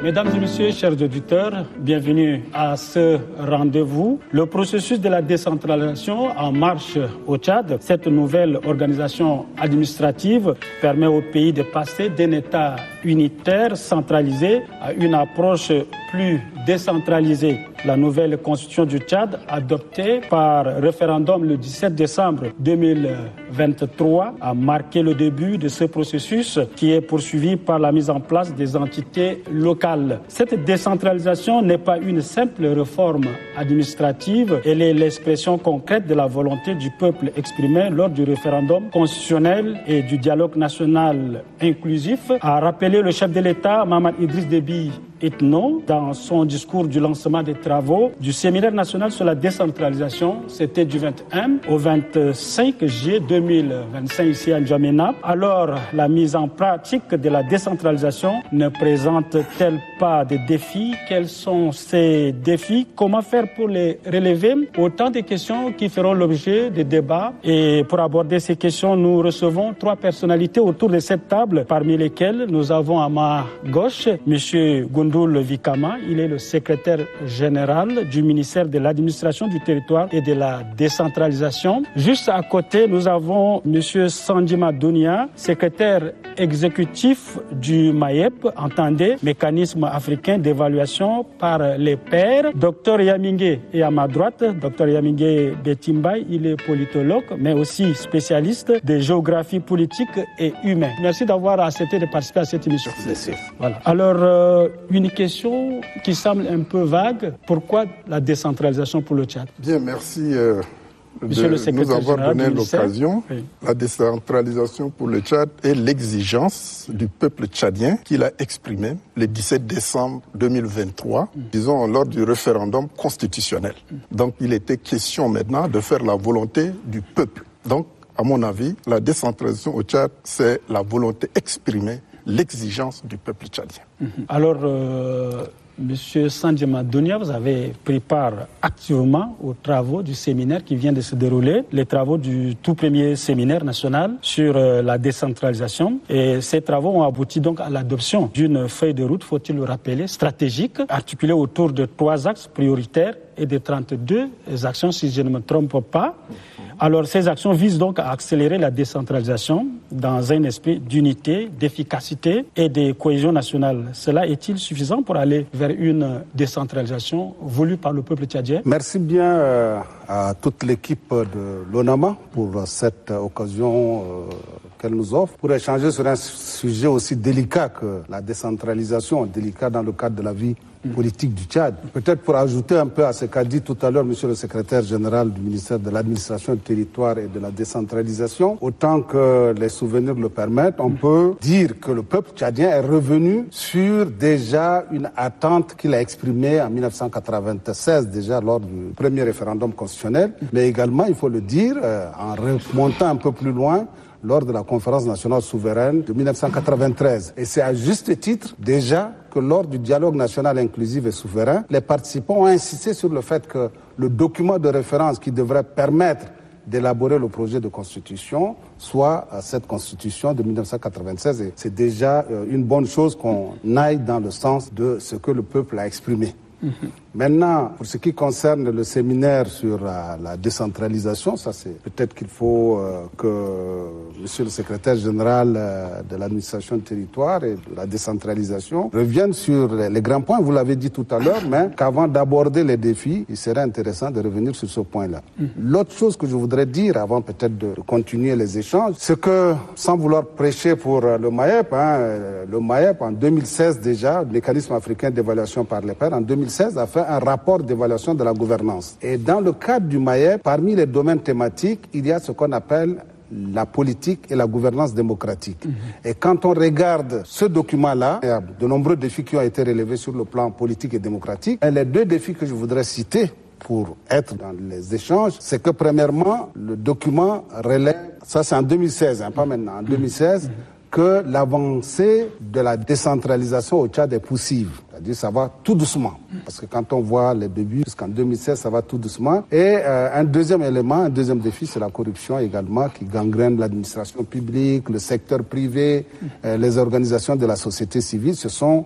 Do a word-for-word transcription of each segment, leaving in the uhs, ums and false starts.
Mesdames et messieurs, chers auditeurs, bienvenue à ce rendez-vous. Le processus de la décentralisation en marche au Tchad, cette nouvelle organisation administrative permet au pays de passer d'un État unitaire centralisé à une approche plus décentralisée. La nouvelle constitution du Tchad, adoptée par référendum le dix-sept décembre deux mille vingt-trois, a marqué le début de ce processus qui est poursuivi par la mise en place des entités locales. Cette décentralisation n'est pas une simple réforme administrative, elle est l'expression concrète de la volonté du peuple exprimée lors du référendum constitutionnel et du dialogue national inclusif, a rappelé le chef de l'État, Mahamat Idriss Déby Itno, dans son discours du lancement des travaux du séminaire national sur la décentralisation. C'était du vingt et un au vingt-cinq juillet deux mille vingt-cinq ici à N'Djamena. Alors, la mise en pratique de la décentralisation ne présente-t-elle pas des défis? Quels sont ces défis? Comment faire pour les relever? Autant de questions qui feront l'objet de débats. Et pour aborder ces questions, nous recevons trois personnalités autour de cette table, parmi lesquelles nous avons à ma gauche M. Goundoul Vikama. Il est le secrétaire général du ministère de l'administration du territoire et de la décentralisation. Juste à côté, nous avons M. Sandima Dounia, secrétaire exécutif du M A E P, entendez, Mécanisme africain d'évaluation par les pairs. Docteur Yamingue est à ma droite. Docteur Yamingue Betimbay, il est politologue, mais aussi spécialiste de géographie politique et humaine. Merci d'avoir accepté de participer à cette émission. Merci. Voilà. Alors, euh, une question qui semble un peu vague. Pourquoi la décentralisation pour le Tchad? Bien, merci euh, de nous avoir donné l'occasion. Oui. La décentralisation pour le Tchad est l'exigence du peuple tchadien qu'il a exprimé le dix-sept décembre deux mille vingt-trois, mm. disons lors du référendum constitutionnel. Mm. Donc il était question maintenant de faire la volonté du peuple. Donc, à mon avis, la décentralisation au Tchad, c'est la volonté exprimée, l'exigence du peuple tchadien. Mm-hmm. Alors, euh, Monsieur Sandima Dounia, vous avez pris part activement aux travaux du séminaire qui vient de se dérouler, les travaux du tout premier séminaire national sur euh, la décentralisation. Et ces travaux ont abouti donc à l'adoption d'une feuille de route, faut-il le rappeler, stratégique, articulée autour de trois axes prioritaires et de trente-deux actions, si je ne me trompe pas. Alors, ces actions visent donc à accélérer la décentralisation dans un esprit d'unité, d'efficacité et de cohésion nationale. Cela est-il suffisant pour aller vers une décentralisation voulue par le peuple tchadien? Merci bien euh, à toute l'équipe de l'ONAMA pour cette occasion euh, qu'elle nous offre pour échanger sur un sujet aussi délicat que la décentralisation, délicat dans le cadre de la vie politique du Tchad. Peut-être pour ajouter un peu à ce qu'a dit tout à l'heure monsieur le secrétaire général du ministère de l'administration du territoire et de la décentralisation, autant que les souvenirs le permettent, on peut dire que le peuple tchadien est revenu sur déjà une attente qu'il a exprimée en mille neuf cent quatre-vingt-seize déjà lors du premier référendum constitutionnel, mais également, il faut le dire, euh, en remontant un peu plus loin, lors de la conférence nationale souveraine de mille neuf cent quatre-vingt-treize. Et c'est à juste titre déjà que lors du dialogue national inclusif et souverain, les participants ont insisté sur le fait que le document de référence qui devrait permettre d'élaborer le projet de constitution soit cette constitution de mille neuf cent quatre-vingt-seize. Et c'est déjà une bonne chose qu'on aille dans le sens de ce que le peuple a exprimé. Mmh. Maintenant, pour ce qui concerne le séminaire sur la, la décentralisation, ça c'est peut-être qu'il faut euh, que monsieur le secrétaire général euh, de l'administration du territoire et de la décentralisation revienne sur les, les grands points. Vous l'avez dit tout à l'heure, mais qu'avant d'aborder les défis, il serait intéressant de revenir sur ce point-là. Mmh. L'autre chose que je voudrais dire, avant peut-être de, de continuer les échanges, c'est que, sans vouloir prêcher pour le M A E P, hein, le M A E P en deux mille seize déjà, le mécanisme africain d'évaluation par les pairs, en deux mille seize a fait un rapport d'évaluation de la gouvernance. Et dans le cadre du M A E P, parmi les domaines thématiques, il y a ce qu'on appelle la politique et la gouvernance démocratique. Mmh. Et quand on regarde ce document-là, il y a de nombreux défis qui ont été relevés sur le plan politique et démocratique. Et les deux défis que je voudrais citer pour être dans les échanges, c'est que premièrement, le document relève, ça c'est en deux mille seize, hein, pas maintenant, en deux mille seize, mmh. que l'avancée de la décentralisation au Tchad est poussive. C'est-à-dire ça va tout doucement. Parce que quand on voit les débuts, jusqu'en deux mille seize, ça va tout doucement. Et euh, un deuxième élément, un deuxième défi, c'est la corruption également qui gangrène l'administration publique, le secteur privé, euh, les organisations de la société civile. Ce sont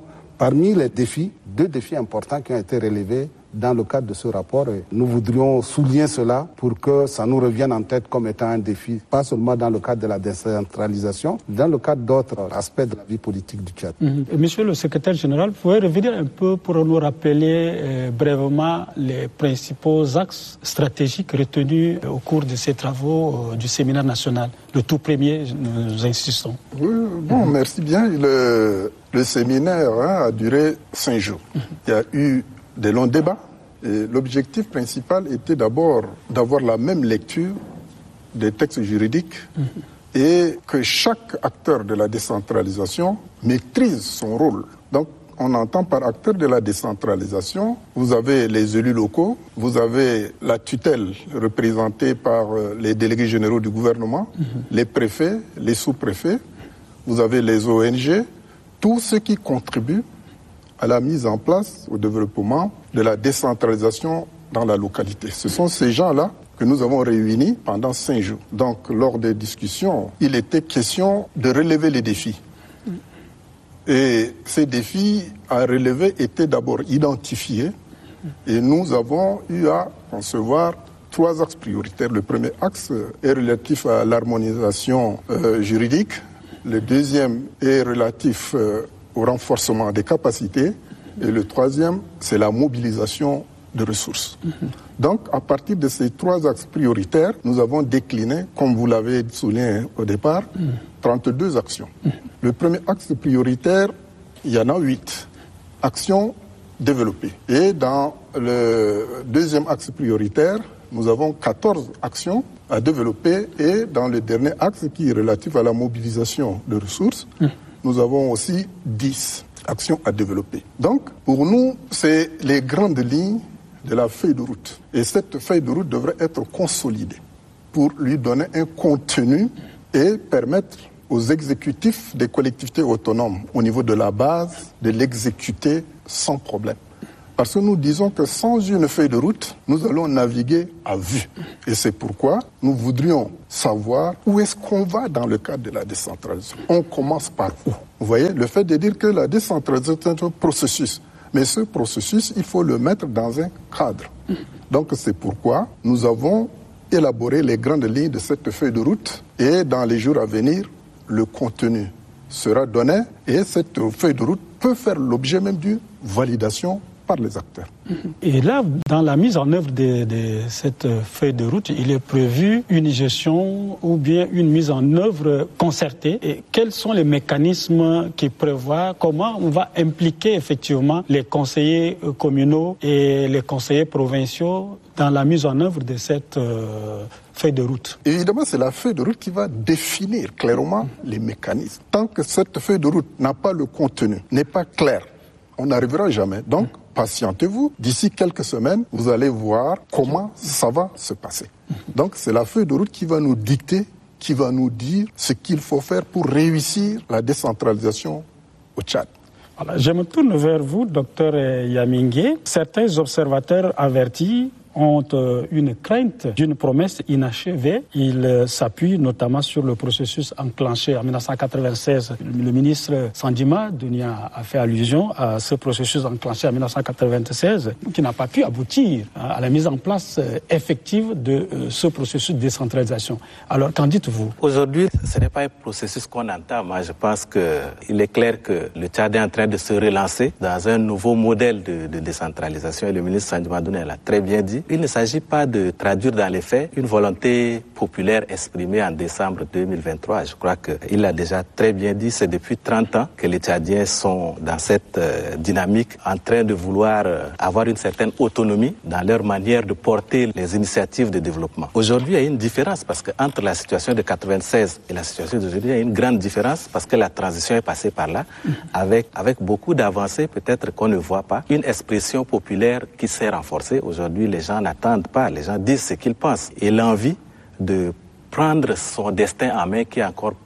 Parmi les défis, deux défis importants qui ont été relevés dans le cadre de ce rapport, et nous voudrions souligner cela pour que ça nous revienne en tête comme étant un défi, pas seulement dans le cadre de la décentralisation, dans le cadre d'autres aspects de la vie politique du Tchad. Mmh. Monsieur le secrétaire général, vous pouvez revenir un peu pour nous rappeler euh, brièvement les principaux axes stratégiques retenus au cours de ces travaux euh, du séminaire national. Le tout premier, nous insistons. Oui, bon, mmh. merci bien. Le, le séminaire hein, a duré cinq jours. Mmh. Il y a eu des longs débats. Et l'objectif principal était d'abord d'avoir la même lecture des textes juridiques mmh. et que chaque acteur de la décentralisation maîtrise son rôle. Donc, on entend par acteur de la décentralisation, vous avez les élus locaux, vous avez la tutelle représentée par les délégués généraux du gouvernement, mmh. les préfets, les sous-préfets, vous avez les O N G, tous ceux qui contribuent à la mise en place, au développement de la décentralisation dans la localité. Ce sont ces gens-là que nous avons réunis pendant cinq jours. Donc, lors des discussions, il était question de relever les défis. Et ces défis à relever étaient d'abord identifiés et nous avons eu à concevoir trois axes prioritaires. Le premier axe est relatif à l'harmonisation euh, juridique. Le deuxième est relatif euh, au renforcement des capacités. Et le troisième, c'est la mobilisation de ressources. Mmh. Donc, à partir de ces trois axes prioritaires, nous avons décliné, comme vous l'avez souligné au départ, mmh. trente-deux actions. Mmh. Le premier axe prioritaire, il y en a huit. Actions développées. Et dans le deuxième axe prioritaire, nous avons quatorze actions à développer. Et dans le dernier axe, qui est relatif à la mobilisation de ressources, mmh. nous avons aussi dix actions à développer. Donc, pour nous, c'est les grandes lignes de la feuille de route. Et cette feuille de route devrait être consolidée pour lui donner un contenu et permettre aux exécutifs des collectivités autonomes au niveau de la base de l'exécuter sans problème. Parce que nous disons que sans une feuille de route, nous allons naviguer à vue. Et c'est pourquoi nous voudrions savoir où est-ce qu'on va dans le cadre de la décentralisation. On commence par où? Vous voyez, le fait de dire que la décentralisation est un processus. Mais ce processus, il faut le mettre dans un cadre. Donc c'est pourquoi nous avons élaboré les grandes lignes de cette feuille de route. Et dans les jours à venir, le contenu sera donné. Et cette feuille de route peut faire l'objet même d'une validation par les acteurs. Et là, dans la mise en œuvre de, de cette feuille de route, il est prévu une gestion ou bien une mise en œuvre concertée. Et quels sont les mécanismes qui prévoient comment on va impliquer effectivement les conseillers communaux et les conseillers provinciaux dans la mise en œuvre de cette euh, feuille de route? Évidemment, c'est la feuille de route qui va définir clairement les mécanismes. Tant que cette feuille de route n'a pas le contenu, n'est pas clair, on n'arrivera jamais. Donc, patientez-vous. D'ici quelques semaines, vous allez voir comment ça va se passer. Donc, c'est la feuille de route qui va nous dicter, qui va nous dire ce qu'il faut faire pour réussir la décentralisation au Tchad. Voilà, je me tourne vers vous, docteur Yamingué. Certains observateurs avertis ont une crainte d'une promesse inachevée. Ils s'appuient notamment sur le processus enclenché en dix-neuf cent quatre-vingt-seize. Le ministre Sandima Dounia a fait allusion à ce processus enclenché en dix-neuf cent quatre-vingt-seize qui n'a pas pu aboutir à la mise en place effective de ce processus de décentralisation. Alors, qu'en dites-vous? Aujourd'hui, ce n'est pas un processus qu'on entend. Moi, je pense qu'il est clair que le Tchad est en train de se relancer dans un nouveau modèle de, de décentralisation. Et le ministre Sandima Dounia l'a très bien dit. Il ne s'agit pas de traduire dans les faits une volonté populaire exprimée en décembre deux mille vingt-trois. Je crois qu'il l'a déjà très bien dit. C'est depuis trente ans que les Tchadiens sont dans cette euh, dynamique, en train de vouloir euh, avoir une certaine autonomie dans leur manière de porter les initiatives de développement. Aujourd'hui, il y a une différence parce qu'entre la situation de quatre-vingt-seize et la situation d'aujourd'hui, il y a une grande différence parce que la transition est passée par là avec, avec beaucoup d'avancées peut-être qu'on ne voit pas. Une expression populaire qui s'est renforcée. Aujourd'hui, les gens n'attendent pas, les gens disent ce qu'ils pensent. Et l'envie de prendre son destin en main qui est encore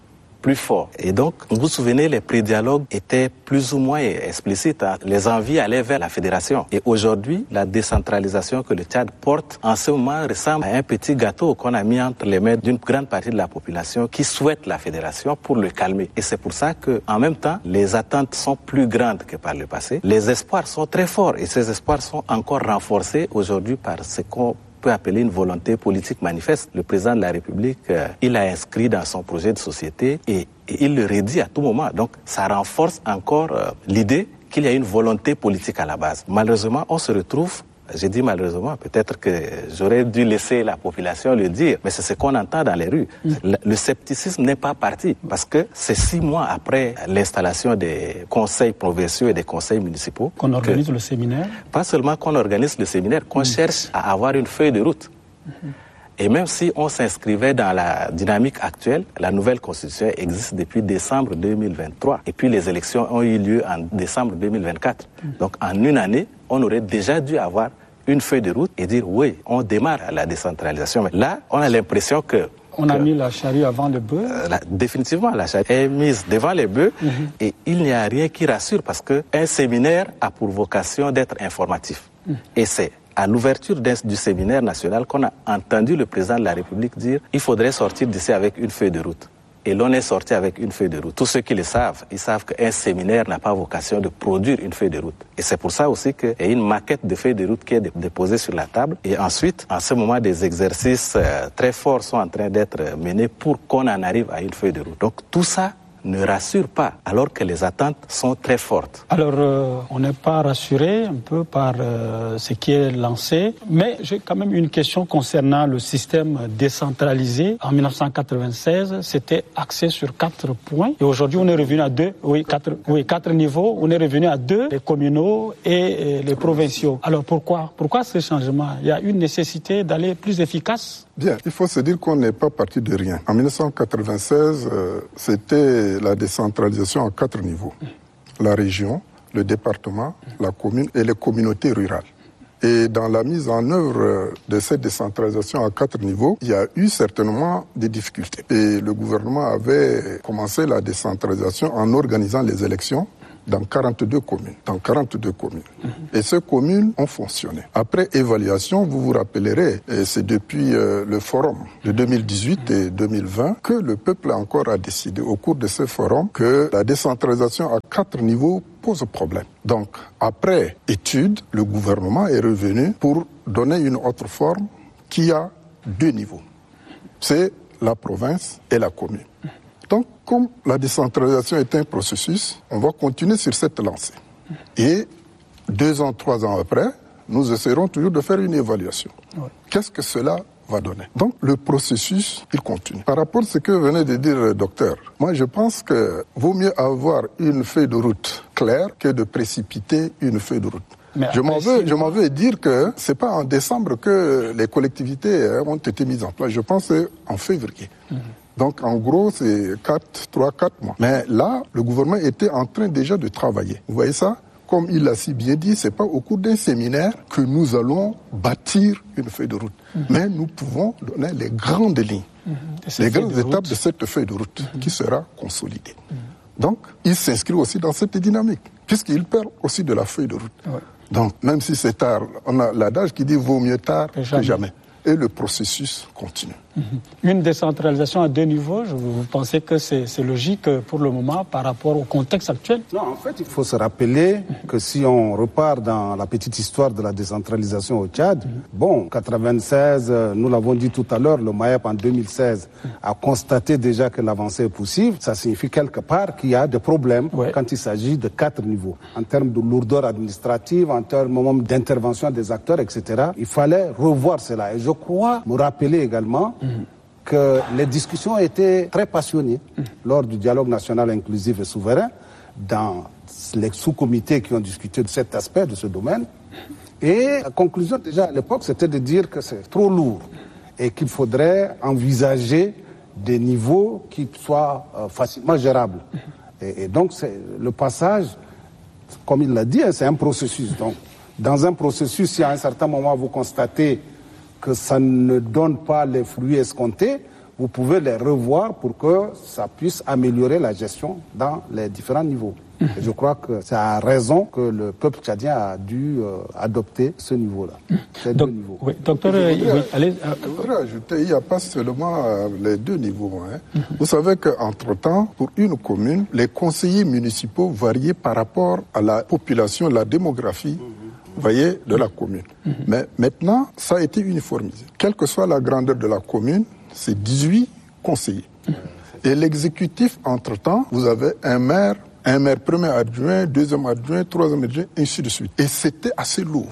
plus fort. Et donc, vous vous souvenez, les pré-dialogues étaient plus ou moins explicites. Hein. Les envies allaient vers la fédération. Et aujourd'hui, la décentralisation que le Tchad porte, en ce moment, ressemble à un petit gâteau qu'on a mis entre les mains d'une grande partie de la population qui souhaite la fédération pour le calmer. Et c'est pour ça que, en même temps, les attentes sont plus grandes que par le passé. Les espoirs sont très forts et ces espoirs sont encore renforcés aujourd'hui par ce qu'on peut appeler une volonté politique manifeste. Le président de la République, euh, il a inscrit dans son projet de société et, et il le redit à tout moment. Donc, ça renforce encore euh, l'idée qu'il y a une volonté politique à la base. Malheureusement, on se retrouve, j'ai dit malheureusement, peut-être que j'aurais dû laisser la population le dire, mais c'est ce qu'on entend dans les rues. Mmh. Le, le scepticisme n'est pas parti parce que c'est six mois après l'installation des conseils provinciaux et des conseils municipaux qu'on organise le séminaire. Pas seulement qu'on organise le séminaire, qu'on mmh. cherche à avoir une feuille de route. Mmh. Et même si on s'inscrivait dans la dynamique actuelle, la nouvelle constitution existe depuis décembre deux mille vingt-trois. Et puis les élections ont eu lieu en décembre deux mille vingt-quatre. Donc en une année, on aurait déjà dû avoir une feuille de route et dire oui, on démarre la décentralisation. Mais là, on a l'impression que... On a que, mis la charrue avant le bœuf. Euh, la, définitivement, la charrue est mise devant les bœufs mm-hmm. et il n'y a rien qui rassure parce qu'un séminaire a pour vocation d'être informatif. Mm. Et c'est à l'ouverture du séminaire national qu'on a entendu le président de la République dire qu'il faudrait sortir d'ici avec une feuille de route. Et l'on est sorti avec une feuille de route. Tous ceux qui le savent, ils savent qu'un séminaire n'a pas vocation de produire une feuille de route. Et c'est pour ça aussi qu'il y a une maquette de feuille de route qui est déposée sur la table. Et ensuite, en ce moment, des exercices très forts sont en train d'être menés pour qu'on en arrive à une feuille de route. Donc tout ça ne rassure pas, alors que les attentes sont très fortes. Alors, euh, on n'est pas rassuré un peu par euh, ce qui est lancé, mais j'ai quand même une question concernant le système décentralisé. En dix-neuf cent quatre-vingt-seize, c'était axé sur quatre points, et aujourd'hui on est revenu à deux, oui, quatre, oui, quatre niveaux, on est revenu à deux, les communaux et, et les provinciaux. Alors pourquoi Pourquoi ce changement? Il y a une nécessité d'aller plus efficace? Bien, il faut se dire qu'on n'est pas parti de rien. En dix-neuf cent quatre-vingt-seize, euh, c'était la décentralisation à quatre niveaux. La région, le département, la commune et les communautés rurales. Et dans la mise en œuvre de cette décentralisation à quatre niveaux, il y a eu certainement des difficultés. Et le gouvernement avait commencé la décentralisation en organisant les élections dans quarante-deux communes. Dans quarante-deux communes. Mm-hmm. Et ces communes ont fonctionné. Après évaluation, vous vous rappellerez, et c'est depuis euh, le forum de deux mille dix-huit mm-hmm. et deux mille vingt que le peuple encore a décidé au cours de ce forum que la décentralisation à quatre niveaux pose problème. Donc, après étude, le gouvernement est revenu pour donner une autre forme qui a deux niveaux. C'est la province et la commune. Donc, comme la décentralisation est un processus, on va continuer sur cette lancée. Et deux ans, trois ans après, nous essaierons toujours de faire une évaluation. Ouais. Qu'est-ce que cela va donner? Donc, le processus, il continue. Par rapport à ce que venait de dire le docteur, moi, je pense que vaut mieux avoir une feuille de route claire que de précipiter une feuille de route. Mais je m'en veux, je m'en veux dire que c'est pas en décembre que les collectivités hein, ont été mises en place. Je pense en février. Mm-hmm. Donc, en gros, c'est quatre, trois, quatre mois. Mais là, le gouvernement était en train déjà de travailler. Vous voyez ça? Comme il l'a si bien dit, c'est pas au cours d'un séminaire que nous allons bâtir une feuille de route. Mm-hmm. Mais nous pouvons donner les grandes lignes, mm-hmm. les grandes étapes de cette feuille de route mm-hmm. qui sera consolidée. Mm-hmm. Donc, il s'inscrit aussi dans cette dynamique, puisqu'il perd aussi de la feuille de route. Ouais. Donc, même si c'est tard, on a l'adage qui dit vaut mieux tard que jamais. Que jamais. Et le processus continue. Une décentralisation à deux niveaux, vous pensez que c'est, c'est logique pour le moment par rapport au contexte actuel? Non, en fait, il faut se rappeler que si on repart dans la petite histoire de la décentralisation au Tchad, mm-hmm. bon, quatre-vingt-seize, nous l'avons dit tout à l'heure, le M A E P en deux mille seize mm-hmm. a constaté déjà que l'avancée est possible. Ça signifie quelque part qu'il y a des problèmes ouais. quand il s'agit de quatre niveaux. En termes de lourdeur administrative, en termes d'intervention des acteurs, et cetera. Il fallait revoir cela. Et je crois me rappeler également mm-hmm. que les discussions étaient très passionnées mmh. lors du dialogue national inclusif et souverain, dans les sous-comités qui ont discuté de cet aspect, de ce domaine. Et la conclusion déjà à l'époque, c'était de dire que c'est trop lourd et qu'il faudrait envisager des niveaux qui soient euh, facilement gérables. Mmh. Et, et donc, c'est, le passage, comme il l'a dit, c'est un processus. Donc, dans un processus, si à un certain moment vous constatez que ça ne donne pas les fruits escomptés, vous pouvez les revoir pour que ça puisse améliorer la gestion dans les différents niveaux. Et je crois que c'est à raison que le peuple tchadien a dû euh, adopter ce niveau-là. Ces Donc, deux niveaux. Oui, docteur, je voudrais, oui, allez. Je voudrais ajouter, il n'y a pas seulement euh, les deux niveaux. Hein. Mm-hmm. Vous savez qu'entre-temps, pour une commune, les conseillers municipaux variaient par rapport à la population, la démographie, mm-hmm. vous voyez, de la commune. Mm-hmm. Mais maintenant, ça a été uniformisé. Quelle que soit la grandeur de la commune, c'est dix-huit conseillers. Mm-hmm. Et l'exécutif, entre-temps, vous avez un maire, un maire premier adjoint, deuxième adjoint, troisième adjoint, ainsi de suite. Et c'était assez lourd.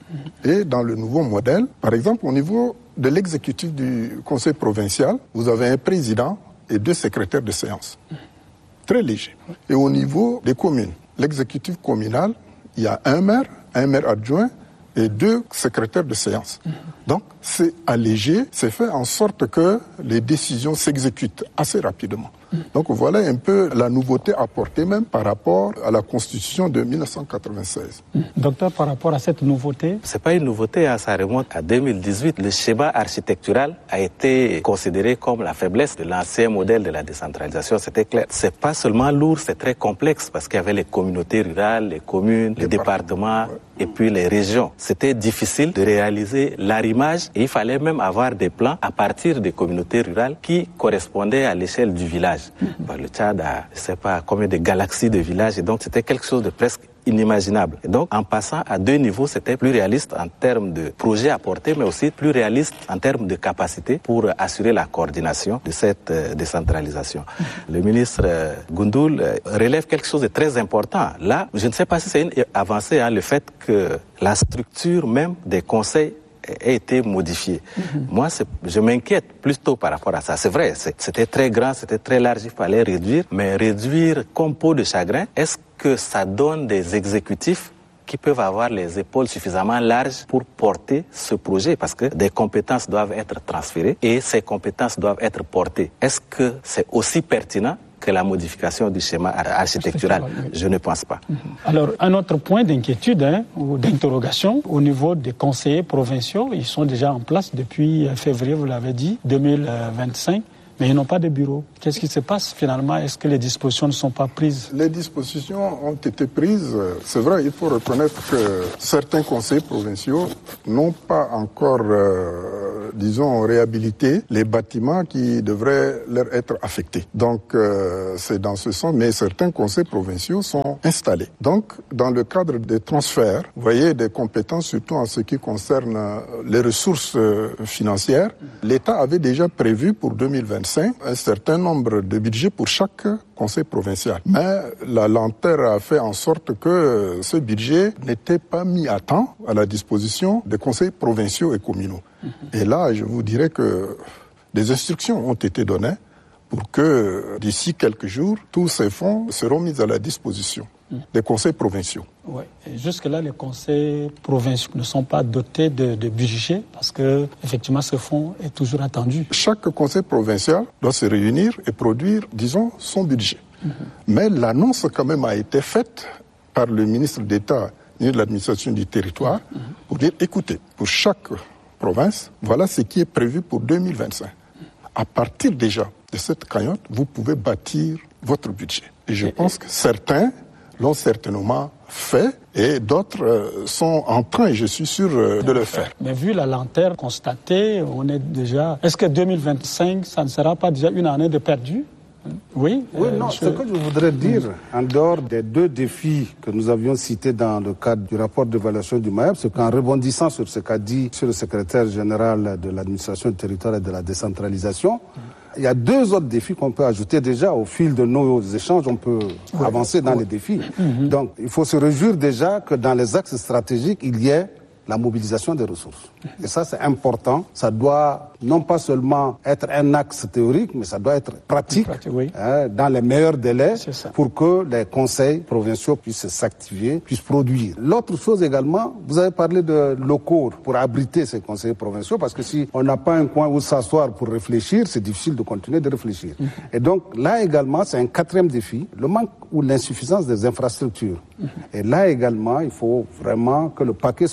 Et dans le nouveau modèle, par exemple, au niveau de l'exécutif du conseil provincial, vous avez un président et deux secrétaires de séance. Très léger. Et au niveau des communes, l'exécutif communal, il y a un maire, un maire adjoint et deux secrétaires de séance. Donc, c'est allégé, c'est fait en sorte que les décisions s'exécutent assez rapidement. Donc voilà un peu la nouveauté apportée même par rapport à la Constitution de mille neuf cent quatre-vingt-seize. Docteur, par rapport à cette nouveauté? C'est pas une nouveauté, hein, ça remonte à deux mille dix-huit. Le schéma architectural a été considéré comme la faiblesse de l'ancien modèle de la décentralisation, c'était clair. C'est pas seulement lourd, c'est très complexe parce qu'il y avait les communautés rurales, les communes, les, les départements ouais. et puis les régions. C'était difficile de réaliser l'arrimage et il fallait même avoir des plans à partir des communautés rurales qui correspondaient à l'échelle du village. Bon, le Tchad a, je ne sais pas combien de galaxies de villages et donc c'était quelque chose de presque inimaginable. Et donc en passant à deux niveaux, c'était plus réaliste en termes de projets à porter, mais aussi plus réaliste en termes de capacité pour assurer la coordination de cette euh, décentralisation. Le ministre euh, Goundoul euh, relève quelque chose de très important. Là, je ne sais pas si c'est une avancée, hein, le fait que la structure même des conseils a été modifié. Mm-hmm. Moi, c'est, je m'inquiète plutôt par rapport à ça. C'est vrai, c'est, c'était très grand, c'était très large, il fallait réduire, mais réduire comme peau de chagrin, est-ce que ça donne des exécutifs qui peuvent avoir les épaules suffisamment larges pour porter ce projet? Parce que des compétences doivent être transférées et ces compétences doivent être portées. Est-ce que c'est aussi pertinent que la modification du schéma architectural? Je ne pense pas. Alors, un autre point d'inquiétude hein, ou d'interrogation au niveau des conseillers provinciaux, ils sont déjà en place depuis février, vous l'avez dit, deux mille vingt-cinq, mais ils n'ont pas de bureau. Qu'est-ce qui se passe finalement? Est-ce que les dispositions ne sont pas prises? Les dispositions ont été prises. C'est vrai, il faut reconnaître que certains conseils provinciaux n'ont pas encore, euh, disons, réhabilité les bâtiments qui devraient leur être affectés. Donc, euh, c'est dans ce sens, mais certains conseils provinciaux sont installés. Donc, dans le cadre des transferts, vous voyez, des compétences, surtout en ce qui concerne les ressources financières, l'État avait déjà prévu pour deux mille vingt-cinq un certain nombre de budgets pour chaque conseil provincial. Mais la lenteur a fait en sorte que ce budget n'était pas mis à temps à la disposition des conseils provinciaux et communaux. Et là, je vous dirais que des instructions ont été données pour que d'ici quelques jours, tous ces fonds seront mis à la disposition des conseils provinciaux. Oui. Jusque-là, les conseils provinciaux ne sont pas dotés de, de budget parce que, effectivement, ce fonds est toujours attendu. Chaque conseil provincial doit se réunir et produire, disons, son budget. Mm-hmm. Mais l'annonce, quand même, a été faite par le ministre d'État de l'administration du territoire mm-hmm. pour dire, écoutez, pour chaque province, voilà ce qui est prévu pour deux mille vingt-cinq. À partir déjà de cette cagnotte, vous pouvez bâtir votre budget. Et je et, pense que certains l'ont certainement fait et d'autres euh, sont en train, et je suis sûr, euh, de le faire. Mais vu la lenteur constatée, on est déjà... Est-ce que deux mille vingt-cinq, ça ne sera pas déjà une année de perdu? Oui, oui euh, non, je... ce que je voudrais dire, en dehors des deux défis que nous avions cités dans le cadre du rapport d'évaluation du M A E P, c'est qu'en rebondissant sur ce qu'a dit sur le secrétaire général de l'administration du territoire et de la décentralisation, mmh. il y a deux autres défis qu'on peut ajouter déjà au fil de nos échanges, on peut oui, avancer dans oui. les défis. Mmh. Donc, il faut se réjouir déjà que dans les axes stratégiques, il y ait la mobilisation des ressources. Et ça, c'est important. Ça doit non pas seulement être un axe théorique, mais ça doit être pratique, pratique oui. hein, dans les meilleurs délais pour que les conseils provinciaux puissent s'activer, puissent produire. L'autre chose également, vous avez parlé de locaux pour abriter ces conseils provinciaux, parce que si on n'a pas un coin où s'asseoir pour réfléchir, c'est difficile de continuer de réfléchir. Mmh. Et donc là également, c'est un quatrième défi, le manque ou l'insuffisance des infrastructures. Mmh. Et là également, il faut vraiment que le paquet soit mis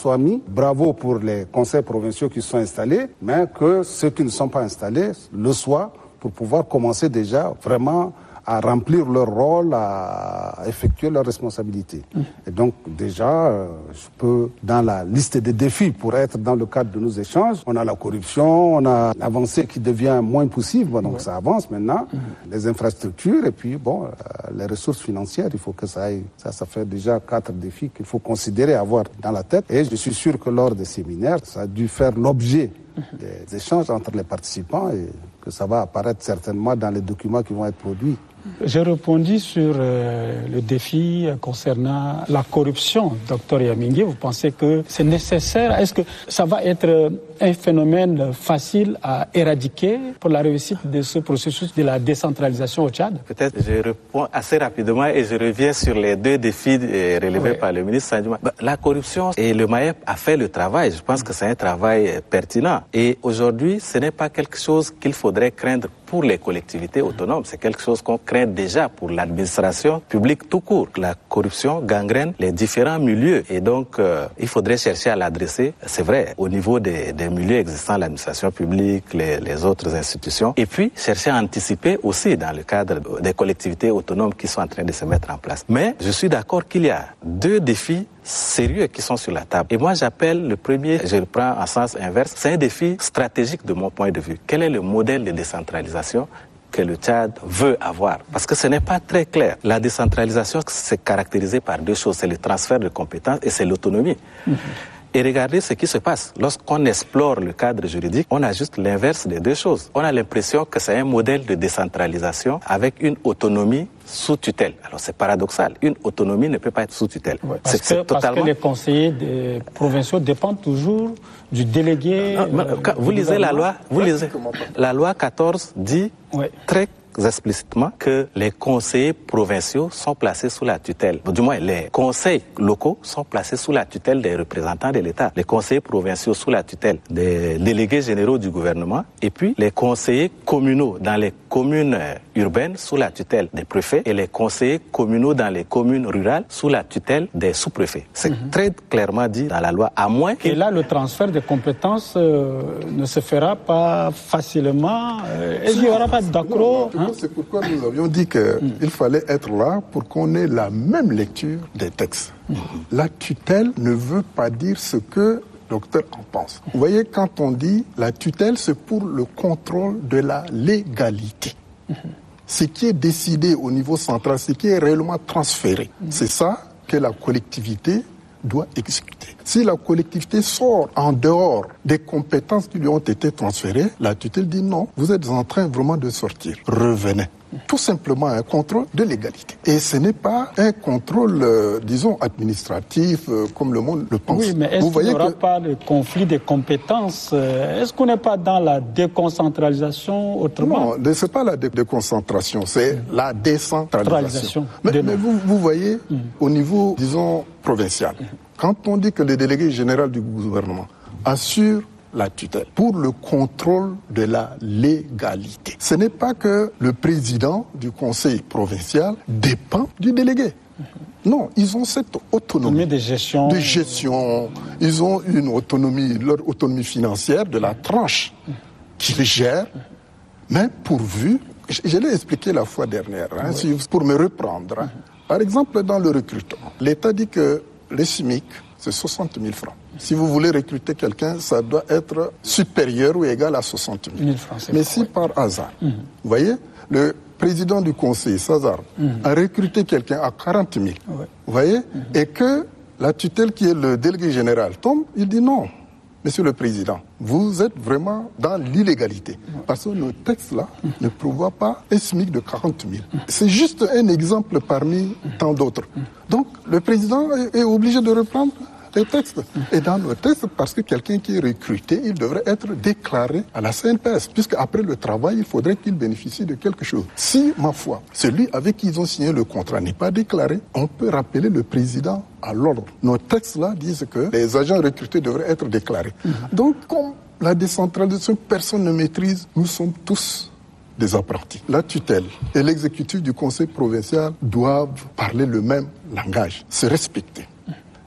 bravo pour les conseils provinciaux qui sont installés, mais que ceux qui ne sont pas installés le soient pour pouvoir commencer déjà vraiment à remplir leur rôle, à effectuer leurs responsabilités. Mmh. Et donc déjà, euh, je peux, dans la liste des défis pour être dans le cadre de nos échanges, on a la corruption, on a l'avancée qui devient moins possible, donc ouais. ça avance maintenant, mmh. les infrastructures et puis bon, euh, les ressources financières, il faut que ça aille. Ça, ça fait déjà quatre défis qu'il faut considérer avoir dans la tête. Et je suis sûr que lors des séminaires, ça a dû faire l'objet mmh. des échanges entre les participants et que ça va apparaître certainement dans les documents qui vont être produits. J'ai répondu sur euh, le défi concernant la corruption, docteur Yamingi. Vous pensez que c'est nécessaire? Est-ce que ça va être un phénomène facile à éradiquer pour la réussite de ce processus de la décentralisation au Tchad? Peut-être je réponds assez rapidement et je reviens sur les deux défis relevés oui. par le ministre Sandjuma. La corruption et le M A E P a fait le travail. Je pense que c'est un travail pertinent. Et aujourd'hui, ce n'est pas quelque chose qu'il faudrait craindre pour les collectivités autonomes. C'est quelque chose qu'on craint déjà pour l'administration publique tout court. La corruption gangrène les différents milieux et donc euh, il faudrait chercher à l'adresser, c'est vrai, au niveau des, des milieux existants, l'administration publique, les, les autres institutions, et puis chercher à anticiper aussi dans le cadre des collectivités autonomes qui sont en train de se mettre en place. Mais je suis d'accord qu'il y a deux défis sérieux qui sont sur la table. Et moi, j'appelle le premier, je le prends en sens inverse, c'est un défi stratégique de mon point de vue. Quel est le modèle de décentralisation que le Tchad veut avoir? Parce que ce n'est pas très clair. La décentralisation, c'est caractérisé par deux choses. C'est le transfert de compétences et c'est l'autonomie. Mmh. Et regardez ce qui se passe. Lorsqu'on explore le cadre juridique, on a juste l'inverse des deux choses. On a l'impression que c'est un modèle de décentralisation avec une autonomie sous tutelle. Alors c'est paradoxal. Une autonomie ne peut pas être sous tutelle. Ouais, parce, c'est, que, c'est totalement... parce que les conseillers des provinciaux dépendent toujours du délégué. Non, non, euh, vous lisez la loi, vous ouais, lisez. La loi quatorze dit ouais. très explicitement que les conseillers provinciaux sont placés sous la tutelle. Du moins, les conseils locaux sont placés sous la tutelle des représentants de l'État. Les conseillers provinciaux sous la tutelle des délégués généraux du gouvernement. Et puis, les conseillers communaux dans les communes urbaines sous la tutelle des préfets et les conseillers communaux dans les communes rurales sous la tutelle des sous-préfets. C'est mm-hmm. très clairement dit dans la loi, à moins que... Et là, le transfert de compétences euh, ne se fera pas facilement. Euh, est-ce qu'il n'y aura pas d'accro? Hein? C'est pourquoi nous avions dit qu'il mm. fallait être là pour qu'on ait la même lecture des textes. Mm. La tutelle ne veut pas dire ce que docteur en pense. Vous voyez, quand on dit la tutelle, c'est pour le contrôle de la légalité. Mm-hmm. Ce qui est décidé au niveau central, ce qui est réellement transféré, mm-hmm. c'est ça que la collectivité doit exécuter. Si la collectivité sort en dehors des compétences qui lui ont été transférées, la tutelle dit non, vous êtes en train vraiment de sortir. Revenez. Tout simplement un contrôle de légalité. Et ce n'est pas un contrôle, euh, disons, administratif, euh, comme le monde le pense. Oui, mais est-ce qu'il n'y aura que... pas de conflit des compétences? Est-ce qu'on n'est pas dans la déconcentralisation autrement? Non, ce n'est pas la dé- déconcentration, c'est mmh. la décentralisation. Mais, mais vous, vous voyez, mmh. au niveau, disons, provincial, mmh. quand on dit que le délégué général du gouvernement assure la tutelle pour le contrôle de la légalité. Ce n'est pas que le président du conseil provincial dépend du délégué. Non, ils ont cette autonomie de gestion. de gestion. Ils ont une autonomie, leur autonomie financière de la tranche qu'ils gèrent, mais pourvu, je, je l'ai expliqué la fois dernière, hein, oui. si, pour me reprendre. Hein. Par exemple, dans le recrutement, l'État dit que le SMIC, c'est soixante mille francs. Si vous voulez recruter quelqu'un, ça doit être supérieur ou égal à soixante mille francs. Mais si par hasard, mmh. vous voyez, le président du conseil, Sazar, mmh. a recruté quelqu'un à quarante mille, ouais. vous voyez, mmh. et que la tutelle qui est le délégué général tombe, il dit non, monsieur le président, vous êtes vraiment dans l'illégalité. Ouais. Parce que nos textes là mmh. ne prévoient pas un SMIC de quarante mille. Mmh. C'est juste un exemple parmi mmh. tant d'autres. Mmh. Donc le président est, est obligé de reprendre les textes. Et dans nos textes, parce que quelqu'un qui est recruté, il devrait être déclaré à la C N P S, puisque après le travail, il faudrait qu'il bénéficie de quelque chose. Si, ma foi, celui avec qui ils ont signé le contrat n'est pas déclaré, on peut rappeler le président à l'ordre. Nos textes là disent que les agents recrutés devraient être déclarés. Mmh. Donc, comme la décentralisation, personne ne maîtrise, nous sommes tous des apprentis. La tutelle et l'exécutif du conseil provincial doivent parler le même langage, se respecter.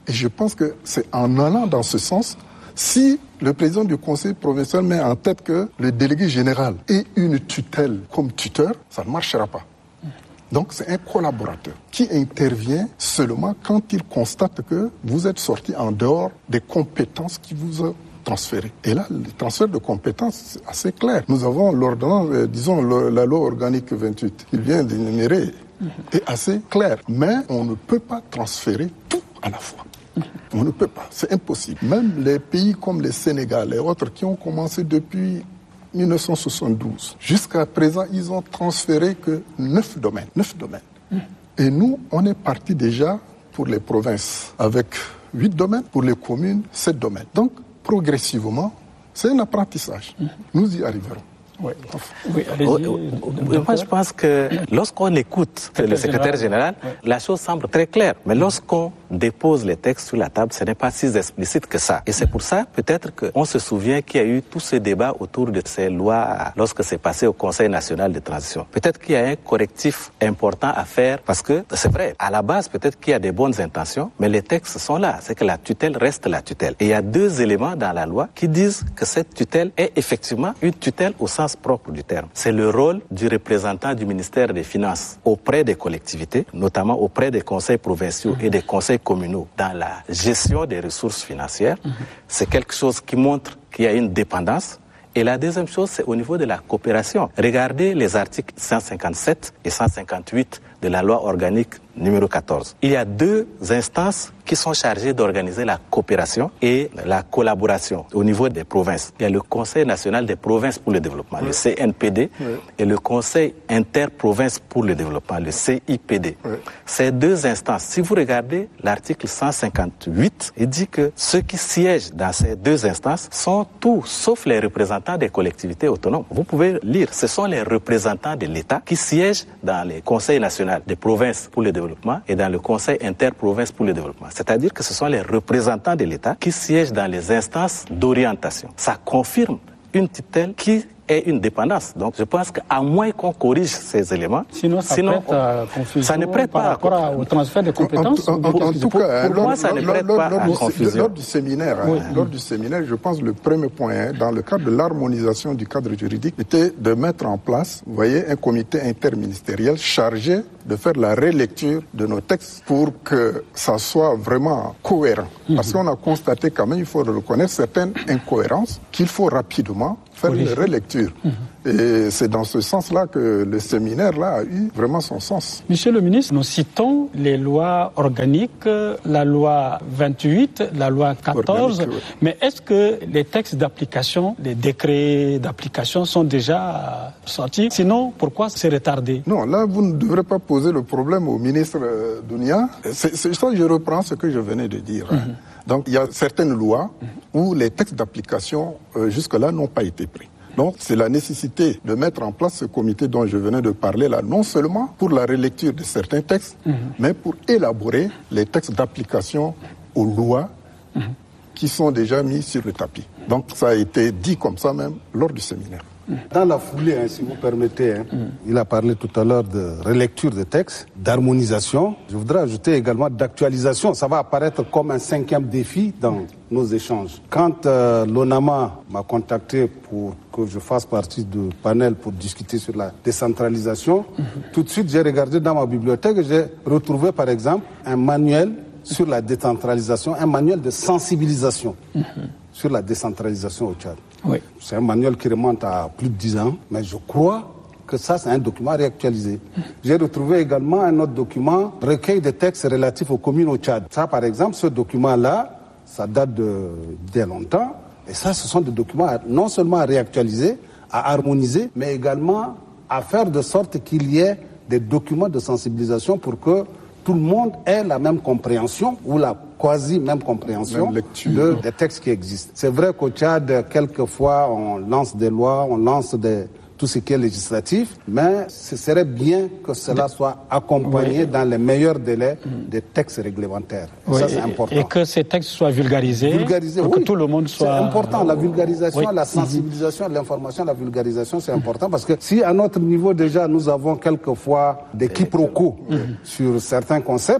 Et je pense que c'est en allant dans ce sens, si le président du conseil provincial met en tête que le délégué général ait une tutelle comme tuteur, ça ne marchera pas. Donc c'est un collaborateur qui intervient seulement quand il constate que vous êtes sorti en dehors des compétences qui vous ont transférées. Et là, le transfert de compétences, c'est assez clair. Nous avons l'ordonnance, euh, disons le, la loi organique vingt-huit, qu'il vient d'énumérer, est assez clair. Mais on ne peut pas transférer tout à la fois. On ne peut pas, c'est impossible. Même les pays comme le Sénégal et autres qui ont commencé depuis dix-neuf cent soixante-douze. Jusqu'à présent, ils ont transféré que neuf domaines. Neuf domaines. Et nous, on est parti déjà pour les provinces avec huit domaines, pour les communes, sept domaines. Donc, progressivement, c'est un apprentissage. Nous y arriverons. Oui. Oui, oui, oui, moi, je pense que lorsqu'on écoute le secrétaire général, oui. la chose semble très claire. Mais lorsqu'on dépose les textes sur la table, ce n'est pas si explicite que ça. Et c'est pour ça, peut-être qu'on se souvient qu'il y a eu tout ce débat autour de ces lois lorsque c'est passé au Conseil national de transition. Peut-être qu'il y a un correctif important à faire parce que, c'est vrai, à la base, peut-être qu'il y a des bonnes intentions, mais les textes sont là. C'est que la tutelle reste la tutelle. Et il y a deux éléments dans la loi qui disent que cette tutelle est effectivement une tutelle au sens propre du terme. C'est le rôle du représentant du ministère des Finances auprès des collectivités, notamment auprès des conseils provinciaux et des conseils communaux dans la gestion des ressources financières. C'est quelque chose qui montre qu'il y a une dépendance. Et la deuxième chose, c'est au niveau de la coopération. Regardez les articles cent cinquante-sept et cent cinquante-huit de la loi organique numéro quatorze. Il y a deux instances qui sont chargées d'organiser la coopération et la collaboration au niveau des provinces. Il y a le Conseil national des provinces pour le développement, oui. le C N P D, oui. et le Conseil interprovince pour le développement, le C I P D. Oui. Ces deux instances, si vous regardez l'article cent cinquante-huit, il dit que ceux qui siègent dans ces deux instances sont tous, sauf les représentants des collectivités autonomes. Vous pouvez lire, ce sont les représentants de l'État qui siègent dans les conseils nationaux des provinces pour le développement et dans le Conseil interprovince pour le développement. C'est-à-dire que ce sont les représentants de l'État qui siègent dans les instances d'orientation. Ça confirme une tutelle qui est une dépendance. Donc je pense qu'à moins qu'on corrige ces éléments, sinon ça, sinon, prête à confusion ça ne prête par pas rapport à, au transfert de compétences. En, en, en, en tout pour, cas, pour lors, moi, ça ne prête lors, pas lors, à du, confusion. Lors du séminaire, oui. hein, lors du séminaire, je pense que le premier point, hein, dans le cadre de l'harmonisation du cadre juridique, était de mettre en place, vous voyez, un comité interministériel chargé de faire la relecture de nos textes pour que ça soit vraiment cohérent. Mm-hmm. Parce qu'on a constaté quand même, il faut le reconnaître, certaines incohérences qu'il faut rapidement faire une relecture. Mmh. Et c'est dans ce sens-là que le séminaire-là a eu vraiment son sens. Monsieur le ministre, nous citons les lois organiques, la loi vingt-huit, la loi quatorze, Organique, oui. mais est-ce que les textes d'application, les décrets d'application sont déjà sortis? Sinon, pourquoi c'est retardé? Non, là, vous ne devrez pas poser le problème au ministre euh, Dounia. C'est, c'est ça, je reprends ce que je venais de dire. Mmh. Hein. Donc, il y a certaines lois où les textes d'application, euh, jusque-là, n'ont pas été pris. Donc, c'est la nécessité de mettre en place ce comité dont je venais de parler là, non seulement pour la relecture de certains textes, mmh. mais pour élaborer les textes d'application aux lois mmh. qui sont déjà mis sur le tapis. Donc, ça a été dit comme ça même lors du séminaire. Dans la foulée, hein, si vous permettez, hein, mm. il a parlé tout à l'heure de relecture de textes, d'harmonisation. Je voudrais ajouter également d'actualisation. Ça va apparaître comme un cinquième défi dans nos échanges. Quand euh, l'ONAMA m'a contacté pour que je fasse partie du panel pour discuter sur la décentralisation, mm-hmm. tout de suite j'ai regardé dans ma bibliothèque et j'ai retrouvé par exemple un manuel sur la décentralisation, un manuel de sensibilisation mm-hmm. sur la décentralisation au Tchad. Oui. C'est un manuel qui remonte à plus de dix ans, mais je crois que ça, c'est un document réactualisé. J'ai retrouvé également un autre document, recueil de textes relatifs aux communes au Tchad. Ça, par exemple, ce document-là, ça date de d'il y a longtemps, et ça, ce sont des documents à, non seulement à réactualiser, à harmoniser, mais également à faire de sorte qu'il y ait des documents de sensibilisation pour que tout le monde ait la même compréhension ou la quasi-même compréhension de, des textes qui existent. C'est vrai qu'au Tchad, quelquefois, on lance des lois, on lance des, tout ce qui est législatif, mais ce serait bien que cela soit accompagné oui. dans les meilleurs délais des textes réglementaires. Oui. Ça, c'est important. Et que ces textes soient vulgarisés, vulgarisés pour oui. que tout le monde soit... C'est important, la vulgarisation, oui. la sensibilisation, mm-hmm. l'information, la vulgarisation, c'est important parce que si à notre niveau déjà, nous avons quelquefois des quiproquos mm-hmm. sur certains concepts,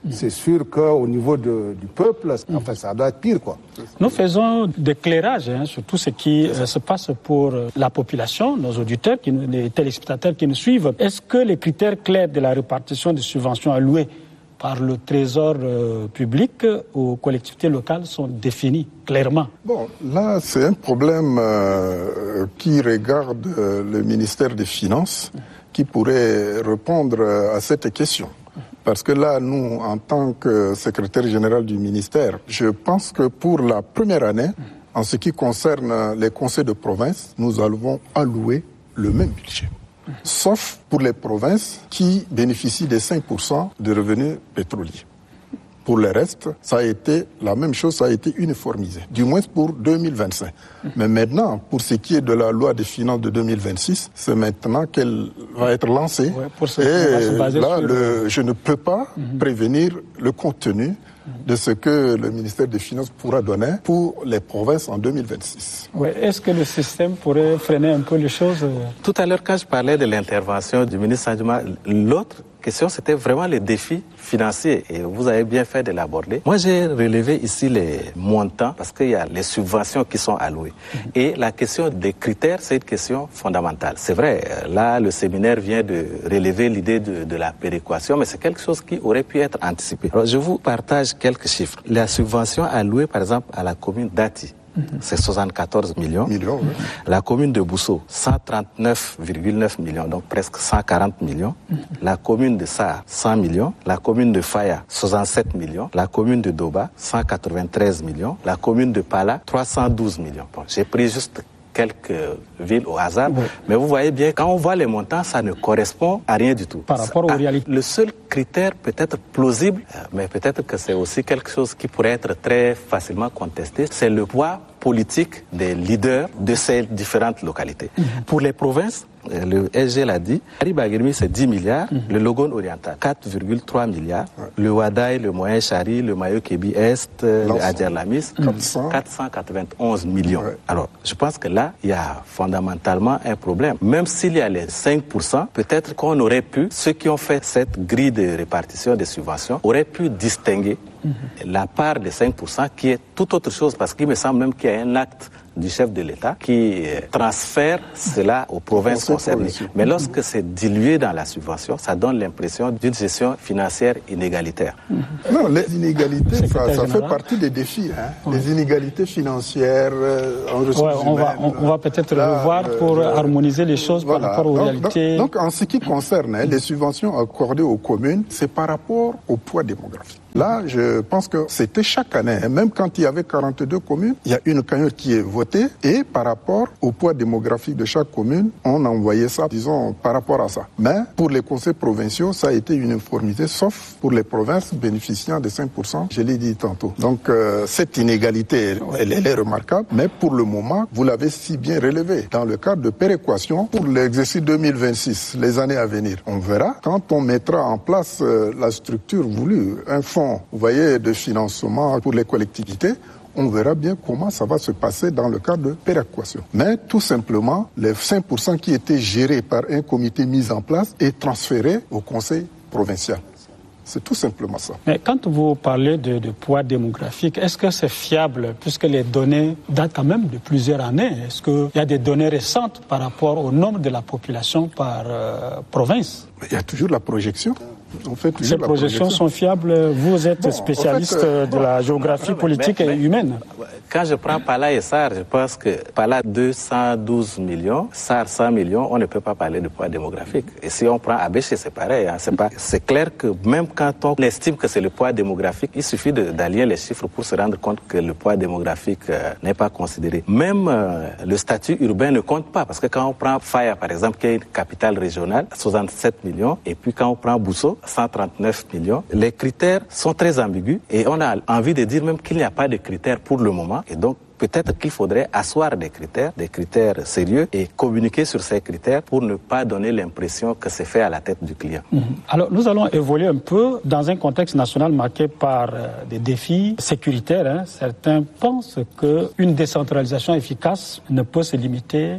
c'est sûr qu'au niveau de, du peuple, enfin, ça doit être pire, quoi. Nous faisons des éclairages hein, sur tout ce qui euh, se passe pour euh, la population, nos auditeurs, qui, les téléspectateurs qui nous suivent. Est-ce que les critères clairs de la répartition des subventions allouées par le Trésor euh, public aux collectivités locales sont définis clairement? Bon, là, c'est un problème euh, qui regarde euh, le ministère des Finances, qui pourrait répondre à cette question. Parce que là, nous, en tant que secrétaire général du ministère, je pense que pour la première année, en ce qui concerne les conseils de province, nous allons allouer le même budget. Sauf pour les provinces qui bénéficient des cinq pour cent de revenus pétroliers. Pour le reste, ça a été la même chose, ça a été uniformisé, du moins pour deux mille vingt-cinq. Mais maintenant, pour ce qui est de la loi des finances de deux mille vingt-six, c'est maintenant qu'elle va être lancée. Ouais, pour ce Et là, sur... le, je ne peux pas mm-hmm. prévenir le contenu de ce que le ministère des Finances pourra donner pour les provinces en deux mille vingt-six. Ouais. Est-ce que le système pourrait freiner un peu les choses? Tout à l'heure, quand je parlais de l'intervention du ministre Sandjuma, l'autre question, c'était vraiment les défis financiers. Et vous avez bien fait de l'aborder. Moi, j'ai relevé ici les montants parce qu'il y a les subventions qui sont allouées. Mm-hmm. Et la question des critères, c'est une question fondamentale. C'est vrai, là, le séminaire vient de relever l'idée de, de la péréquation, mais c'est quelque chose qui aurait pu être anticipé. Alors, je vous partage quelques chiffres. La subvention allouée, par exemple, à la commune d'Ati, c'est soixante-quatorze millions. millions oui. La commune de Bousso, cent trente-neuf virgule neuf millions, donc presque cent quarante millions. Mm-hmm. La commune de Sahar, cent millions. La commune de Faya, soixante-sept millions. La commune de Doba, cent quatre-vingt-treize millions. La commune de Pala, trois cent douze millions. Bon, j'ai pris juste quelques villes au hasard, oui. Mais vous voyez bien, quand on voit les montants, ça ne correspond à rien du tout. Par rapport aux ah, réalités. Le seul critère peut-être plausible, mais peut-être que c'est aussi quelque chose qui pourrait être très facilement contesté, c'est le poids politique des leaders de ces différentes localités. Mm-hmm. Pour les provinces, le S G l'a dit, Paris-Baguirmi c'est dix milliards, mm-hmm. le Logone oriental quatre virgule trois milliards, ouais. Le Wadaï, le Moyen Chari, le Mayo-Kébi Est, le Adjer-Lamis, quatre cent quatre-vingt-onze millions. Ouais. Alors, je pense que là, il y a fondamentalement un problème. Même s'il y a les cinq pour cent, peut-être qu'on aurait pu, ceux qui ont fait cette grille de répartition des subventions, auraient pu distinguer mm-hmm. la part des cinq pour cent qui est tout autre chose, parce qu'il me semble même qu'il y a un acte du chef de l'État qui transfère cela aux provinces concernées. Mais lorsque c'est dilué dans la subvention, ça donne l'impression d'une gestion financière inégalitaire. Non, les inégalités, ça, ça fait partie des défis. Hein. Oui. Les inégalités financières euh, en ressources ouais, on, va, on, on va peut-être le voir pour euh, harmoniser les choses voilà. par rapport aux donc, réalités. Donc, donc, en ce qui concerne hein, les subventions accordées aux communes, c'est par rapport au poids démographique. Là, je pense que c'était chaque année, hein, même quand il y avait quarante-deux communes, il y a une cagnotte qui est votée et par rapport au poids démographique de chaque commune, on envoyait ça, disons, par rapport à ça. Mais pour les conseils provinciaux, ça a été uniformisé, sauf pour les provinces bénéficiant de cinq pour cent, je l'ai dit tantôt. Donc, euh, cette inégalité, elle, elle est remarquable, mais pour le moment, vous l'avez si bien relevé. Dans le cadre de péréquation, pour l'exercice deux mille vingt-six, les années à venir, on verra quand on mettra en place euh, la structure voulue, un fonds, vous voyez, de financement pour les collectivités, on verra bien comment ça va se passer dans le cadre de péréquation. Mais tout simplement, les cinq pour cent qui étaient gérés par un comité mis en place et transférés au conseil provincial. C'est tout simplement ça. Mais quand vous parlez de, de poids démographique, est-ce que c'est fiable puisque les données datent quand même de plusieurs années? Est-ce qu'il y a des données récentes par rapport au nombre de la population par euh, province? Il y a toujours la projection. On fait toujours Ces la projections projection. sont fiables. Vous êtes bon, spécialiste en fait, euh, de la géographie non, politique mais, mais, et humaine. Quand je prends Pala et Sahar, je pense que Pala deux cent douze millions, Sahar cent millions, on ne peut pas parler de poids démographique. Et si on prend Abéché, c'est pareil. Hein, c'est, pas, c'est clair que même quand on estime que c'est le poids démographique, il suffit de, d'allier les chiffres pour se rendre compte que le poids démographique euh, n'est pas considéré. Même euh, le statut urbain ne compte pas, parce que quand on prend Faya, par exemple, qui est une capitale régionale, soixante-sept millions, et puis quand on prend Bousso, cent trente-neuf millions, les critères sont très ambigus et on a envie de dire même qu'il n'y a pas de critères pour le moment. Et donc, peut-être qu'il faudrait asseoir des critères, des critères sérieux et communiquer sur ces critères pour ne pas donner l'impression que c'est fait à la tête du client. Mmh. Alors, nous allons évoluer un peu dans un contexte national marqué par euh, des défis sécuritaires. Hein. Certains pensent qu'une décentralisation efficace ne peut se limiter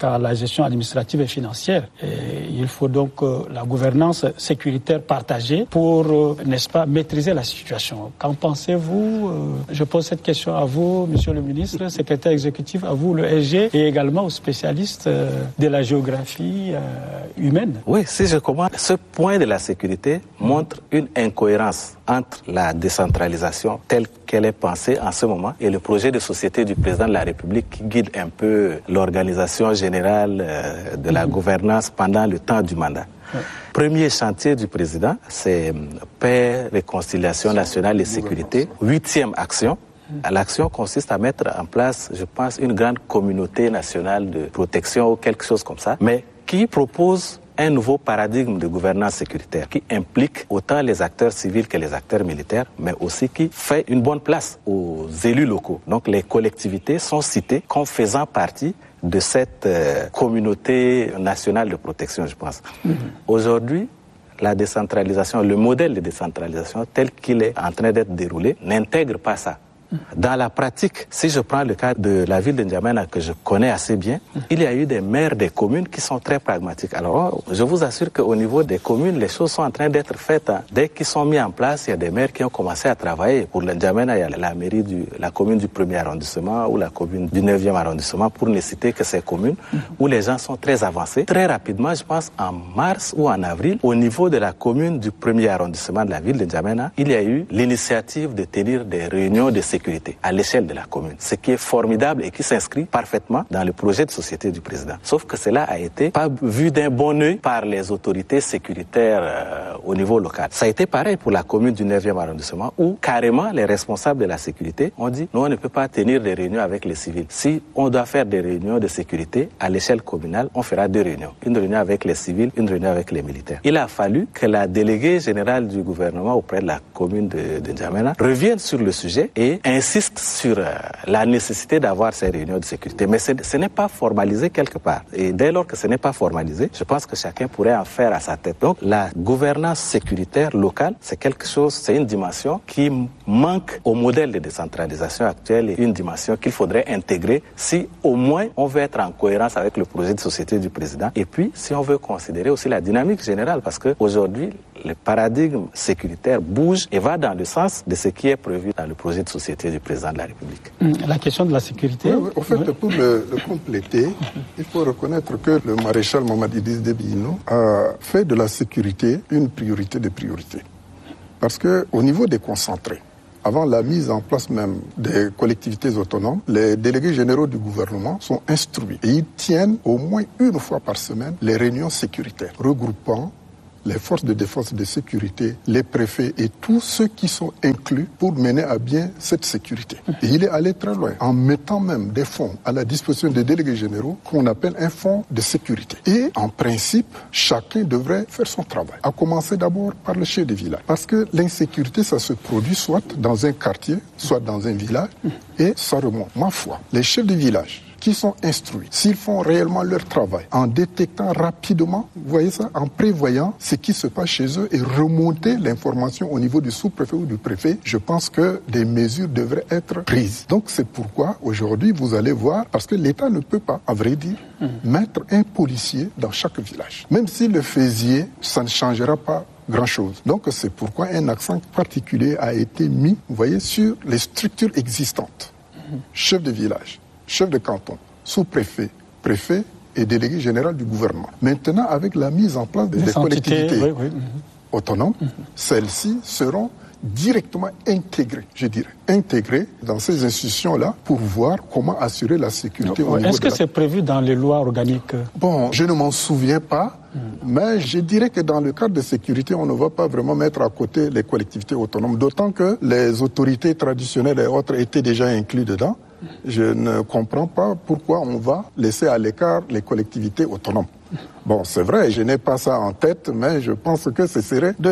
qu'à la gestion administrative et financière. Et il faut donc euh, la gouvernance sécuritaire partagée pour, euh, n'est-ce pas, maîtriser la situation. Qu'en pensez-vous? euh, Je pose cette question à vous, Monsieur le ministre, secrétaire exécutif, à vous, le S G, et également aux spécialistes euh, de la géographie euh, humaine. Oui, si je comprends, ce point de la sécurité montre une incohérence entre la décentralisation telle qu'elle est pensée en ce moment et le projet de société du président de la République qui guide un peu l'organisation générale euh, de la mmh. gouvernance pendant le temps du mandat. Ouais. Premier chantier du président, c'est paix, réconciliation nationale et sécurité. Huitième action. L'action consiste à mettre en place, je pense, une grande communauté nationale de protection ou quelque chose comme ça, mais qui propose un nouveau paradigme de gouvernance sécuritaire qui implique autant les acteurs civils que les acteurs militaires, mais aussi qui fait une bonne place aux élus locaux. Donc les collectivités sont citées comme faisant partie de cette euh, communauté nationale de protection, je pense. Mm-hmm. Aujourd'hui, la décentralisation, le modèle de décentralisation tel qu'il est en train d'être déroulé, n'intègre pas ça. Dans la pratique, si je prends le cas de la ville de N'Djamena que je connais assez bien, il y a eu des maires des communes qui sont très pragmatiques. Alors, je vous assure qu'au niveau des communes, les choses sont en train d'être faites. Dès qu'ils sont mis en place, il y a des maires qui ont commencé à travailler. Pour le N'Djamena, il y a la mairie du, la commune du premier arrondissement ou la commune du neuvième arrondissement, pour ne citer que ces communes où les gens sont très avancés. Très rapidement, je pense en mars ou en avril, au niveau de la commune du premier arrondissement de la ville de N'Djamena, il y a eu l'initiative de tenir des réunions de sécurité à l'échelle de la commune, ce qui est formidable et qui s'inscrit parfaitement dans le projet de société du président. Sauf que cela a été pas vu d'un bon œil par les autorités sécuritaires euh, au niveau local. Ça a été pareil pour la commune du neuvième arrondissement où carrément les responsables de la sécurité ont dit non, on ne peut pas tenir des réunions avec les civils. Si on doit faire des réunions de sécurité à l'échelle communale, on fera deux réunions. Une réunion avec les civils, une réunion avec les militaires. Il a fallu que la déléguée générale du gouvernement auprès de la commune de, de N'Djamena revienne sur le sujet et insiste sur euh, la nécessité d'avoir ces réunions de sécurité. Mais ce n'est pas formalisé quelque part. Et dès lors que ce n'est pas formalisé, je pense que chacun pourrait en faire à sa tête. Donc la gouvernance sécuritaire locale, c'est quelque chose, c'est une dimension qui manque au modèle de décentralisation actuel et une dimension qu'il faudrait intégrer si au moins on veut être en cohérence avec le projet de société du président. Et puis si on veut considérer aussi la dynamique générale, parce qu'aujourd'hui, le paradigme sécuritaire bouge et va dans le sens de ce qui est prévu dans le projet de société du président de la République. La question de la sécurité... Oui, oui. En fait, oui. pour le, le compléter, il faut reconnaître que le maréchal Mamadi Idriss Déby Itno a fait de la sécurité une priorité de priorité. Parce qu'au niveau des concentrés, avant la mise en place même des collectivités autonomes, les délégués généraux du gouvernement sont instruits et ils tiennent au moins une fois par semaine les réunions sécuritaires regroupant les forces de défense et de sécurité, les préfets et tous ceux qui sont inclus pour mener à bien cette sécurité. Et il est allé très loin en mettant même des fonds à la disposition des délégués généraux qu'on appelle un fonds de sécurité. Et en principe, chacun devrait faire son travail, à commencer d'abord par le chef de village. Parce que l'insécurité, ça se produit soit dans un quartier, soit dans un village, et ça remonte. Ma foi, les chefs de village qui sont instruits, s'ils font réellement leur travail, en détectant rapidement, vous voyez ça, en prévoyant ce qui se passe chez eux et remonter l'information au niveau du sous-préfet ou du préfet, je pense que des mesures devraient être prises. Donc c'est pourquoi aujourd'hui vous allez voir, parce que l'État ne peut pas, à vrai dire, mmh. mettre un policier dans chaque village. Même s'il le faisait, ça ne changera pas grand-chose. Donc c'est pourquoi un accent particulier a été mis, vous voyez, sur les structures existantes. Mmh. Chef de village, chef de canton, sous-préfet, préfet et délégué général du gouvernement. Maintenant, avec la mise en place des, des collectivités oui, oui. autonomes, mm-hmm. celles-ci seront directement intégrées, je dirais, intégrées dans ces institutions-là pour voir comment assurer la sécurité Donc, au niveau Est-ce que la... c'est prévu dans les lois organiques? Bon, je ne m'en souviens pas, mm. mais je dirais que dans le cadre de sécurité, on ne va pas vraiment mettre à côté les collectivités autonomes, d'autant que les autorités traditionnelles et autres étaient déjà inclus dedans. Je ne comprends pas pourquoi on va laisser à l'écart les collectivités autonomes. Bon, c'est vrai, je n'ai pas ça en tête, mais je pense que ce serait dedans.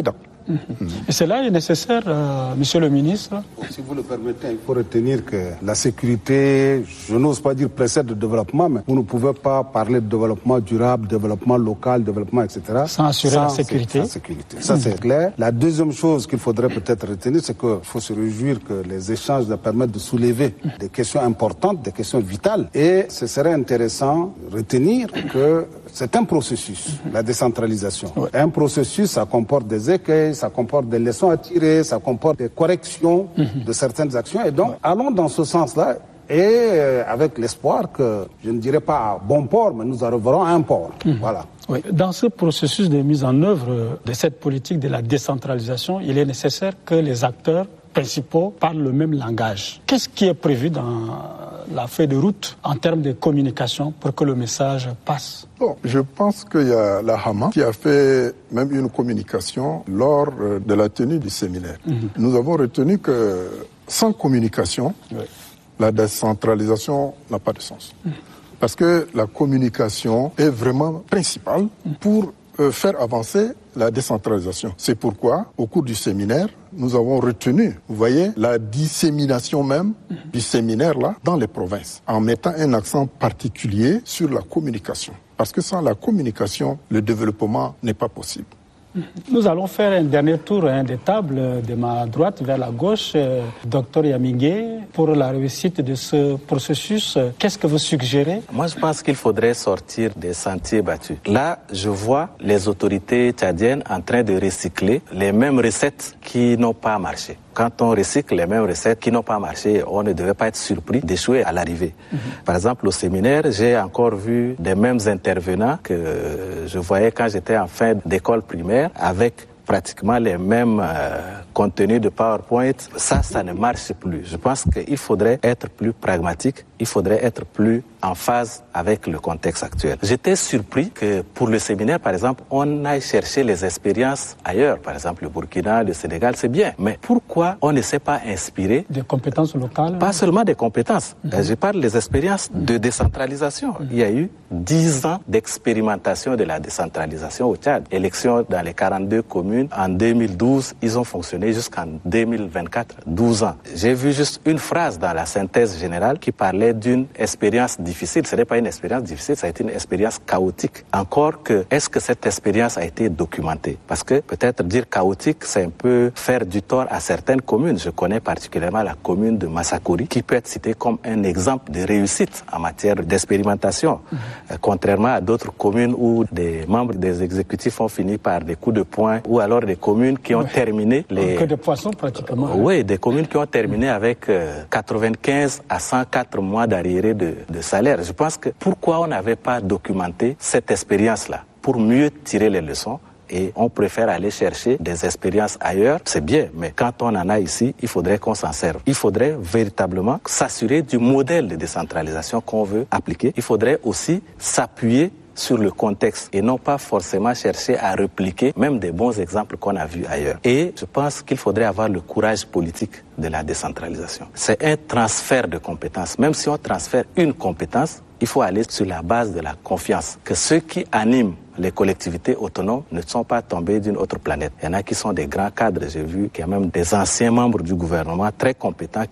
Mmh. Et cela est nécessaire, euh, Monsieur le ministre? Bon, si vous le permettez, il faut retenir que la sécurité, je n'ose pas dire précède le développement, mais vous ne pouvez pas parler de développement durable, développement local, développement, et cetera. Sans assurer sans, la sécurité. Sans sécurité. Ça, mmh. c'est clair. La deuxième chose qu'il faudrait peut-être retenir, c'est qu'il faut se réjouir que les échanges permettent de soulever mmh. des questions importantes, des questions vitales. Et ce serait intéressant de retenir que c'est un processus, mmh. la décentralisation. Ouais. Un processus, ça comporte des écueils, ça comporte des leçons à tirer, ça comporte des corrections mmh. de certaines actions. Et donc, ouais. allons dans ce sens-là et euh, avec l'espoir que, je ne dirais pas à bon port, mais nous arriverons à un port. Mmh. Voilà. Oui. Dans ce processus de mise en œuvre de cette politique de la décentralisation, il est nécessaire que les acteurs principaux parlent le même langage. Qu'est-ce qui est prévu dans la feuille de route en termes de communication pour que le message passe? Bon, je pense qu'il y a la Hama qui a fait même une communication lors de la tenue du séminaire. Mm-hmm. Nous avons retenu que sans communication, oui. la décentralisation n'a pas de sens. Mm-hmm. Parce que la communication est vraiment principale mm-hmm. pour euh, faire avancer la décentralisation. C'est pourquoi, au cours du séminaire, nous avons retenu, vous voyez, la dissémination même mmh. du séminaire-là dans les provinces, en mettant un accent particulier sur la communication. Parce que sans la communication, le développement n'est pas possible. Nous allons faire un dernier tour hein, des tables de ma droite vers la gauche. Euh, Docteur Yamingué, pour la réussite de ce processus, euh, qu'est-ce que vous suggérez? Moi, je pense qu'il faudrait sortir des sentiers battus. Là, je vois les autorités tchadiennes en train de recycler les mêmes recettes qui n'ont pas marché. Quand on recycle les mêmes recettes qui n'ont pas marché, on ne devait pas être surpris d'échouer à l'arrivée. Mmh. Par exemple, au séminaire, j'ai encore vu des mêmes intervenants que je voyais quand j'étais en fin d'école primaire avec pratiquement les mêmes euh, contenus de PowerPoint. Ça, ça ne marche plus. Je pense qu'il faudrait être plus pragmatique, il faudrait être plus en phase avec le contexte actuel. J'étais surpris que pour le séminaire, par exemple, on aille chercher les expériences ailleurs. Par exemple, le Burkina, le Sénégal, c'est bien. Mais pourquoi on ne s'est pas inspiré des compétences locales? Pas seulement des compétences. Mm-hmm. Je parle des expériences mm-hmm. de décentralisation. Mm-hmm. Il y a eu dix ans d'expérimentation de la décentralisation au Tchad. Élections dans les quarante-deux communes. En deux mille douze, ils ont fonctionné jusqu'en deux mille vingt-quatre, douze ans. J'ai vu juste une phrase dans la synthèse générale qui parlait d'une expérience difficile. Ce n'est pas une expérience difficile, ça a été une expérience chaotique. Encore que, est-ce que cette expérience a été documentée? Parce que peut-être dire chaotique, c'est un peu faire du tort à certaines communes. Je connais particulièrement la commune de Massakori, qui peut être citée comme un exemple de réussite en matière d'expérimentation. Mmh. Euh, contrairement à d'autres communes où des membres des exécutifs ont fini par des coups de poing, ou alors des communes qui ont ouais. terminé les... Que de poissons pratiquement. Euh, oui, des communes qui ont terminé avec euh, quatre-vingt-quinze à cent quatre mois d'arriérés de, de salaire. Je pense que pourquoi on n'avait pas documenté cette expérience-là pour mieux tirer les leçons? Et on préfère aller chercher des expériences ailleurs, c'est bien, mais quand on en a ici, il faudrait qu'on s'en serve. Il faudrait véritablement s'assurer du modèle de décentralisation qu'on veut appliquer. Il faudrait aussi s'appuyer sur le contexte et non pas forcément chercher à répliquer même des bons exemples qu'on a vus ailleurs. Et je pense qu'il faudrait avoir le courage politique de la décentralisation. C'est un transfert de compétences. Même si on transfère une compétence, il faut aller sur la base de la confiance. Que ceux qui animent les collectivités autonomes ne sont pas tombés d'une autre planète. Il y en a qui sont des grands cadres, j'ai vu qu'il y a même des anciens membres du gouvernement très compétents